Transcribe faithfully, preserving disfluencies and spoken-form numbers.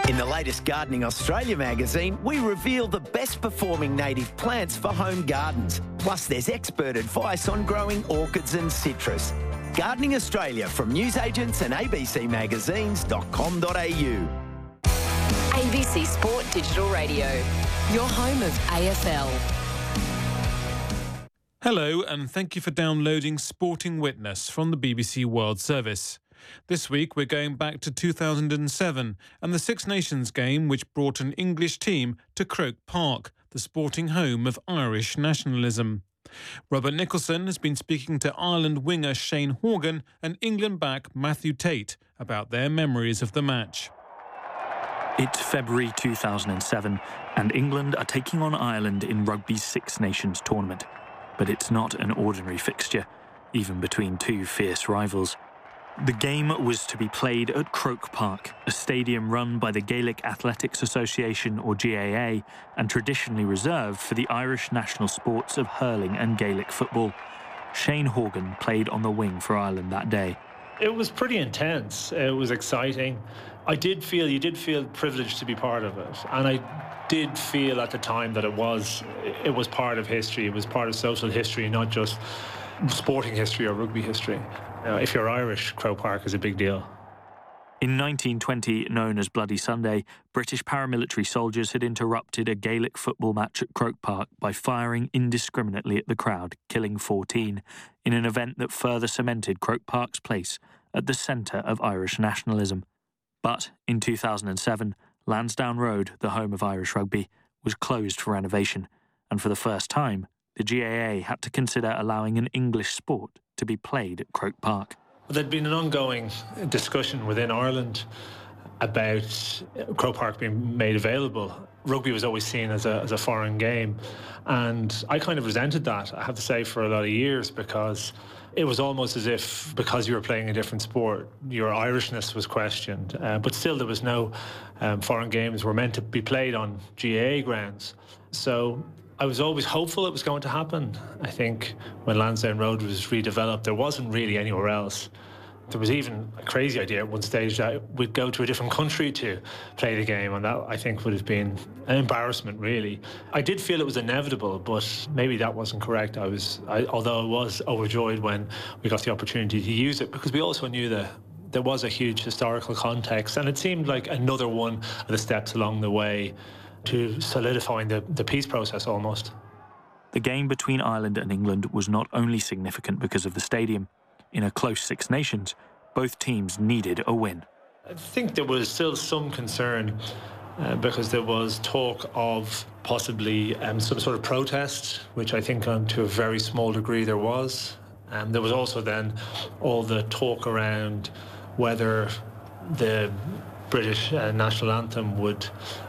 In the latest Gardening Australia magazine, we reveal the best performing native plants for home gardens. Plus, there's expert advice on growing orchids and citrus. Gardening Australia from newsagents and a b c magazines dot com dot a u. A B C Sport Digital Radio, your home of A F L. Hello, and thank you for downloading Sporting Witness from the B B C World Service. This week we're going back to two thousand seven and the Six Nations game which brought an English team to Croke Park, the sporting home of Irish nationalism. Robert Nicholson has been speaking to Ireland winger Shane Horgan and England back Matthew Tate about their memories of the match. It's February two thousand seven and England are taking on Ireland in rugby's Six Nations tournament. But it's not an ordinary fixture, even between two fierce rivals. The game was to be played at Croke Park, a stadium run by the Gaelic Athletics Association, or G A A, and traditionally reserved for the Irish national sports of hurling and Gaelic football. Shane Horgan played on the wing for Ireland that day. It was pretty intense. It was exciting. I did feel, you did feel privileged to be part of it. And I did feel at the time that it was, it was part of history. It was part of social history, not just sporting history or rugby history. Uh, if you're Irish, Croke Park is a big deal. In nineteen twenty, known as Bloody Sunday, British paramilitary soldiers had interrupted a Gaelic football match at Croke Park by firing indiscriminately at the crowd, killing fourteen, in an event that further cemented Croke Park's place at the centre of Irish nationalism. But in two thousand seven, Lansdowne Road, the home of Irish rugby, was closed for renovation, and for the first time, the G A A had to consider allowing an English sport to be played at Croke Park. There'd been an ongoing discussion within Ireland about Croke Park being made available. Rugby was always seen as a, as a foreign game, and I kind of resented that, I have to say, for a lot of years, because it was almost as if, because you were playing a different sport, your Irishness was questioned. Uh, but still, there was no um, foreign games were meant to be played on G A A grounds. So I was always hopeful it was going to happen. I think when Lansdowne Road was redeveloped, there wasn't really anywhere else. There was even a crazy idea at one stage that we'd go to a different country to play the game, and that, I think, would have been an embarrassment, really. I did feel it was inevitable, but maybe that wasn't correct. I was, I, although I was overjoyed when we got the opportunity to use it, because we also knew that there was a huge historical context, and it seemed like another one of the steps along the way to solidifying the, the peace process almost. The game between Ireland and England was not only significant because of the stadium. In a close Six Nations, both teams needed a win. I think there was still some concern uh, because there was talk of possibly um, some sort of protest, which I think um, to a very small degree there was. Um, there was also then all the talk around whether the British uh, national anthem would